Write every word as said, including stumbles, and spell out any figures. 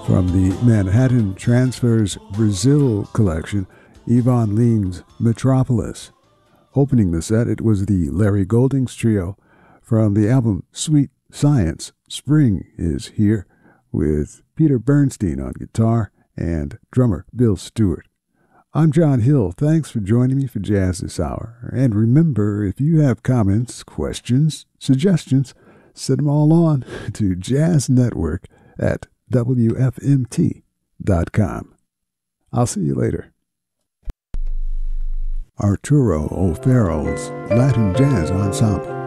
From the Manhattan Transfers Brazil collection, Yvonne Lean's Metropolis. Opening the set, it was the Larry Goldings Trio from the album Sweet Science. Spring is Here, with Peter Bernstein on guitar and drummer Bill Stewart. I'm John Hill. Thanks for joining me for Jazz This Hour. And remember, if you have comments, questions, suggestions, send them all on to Jazz Network at W F M T dot com. I'll see you later. Arturo O'Farrell's Latin Jazz Ensemble.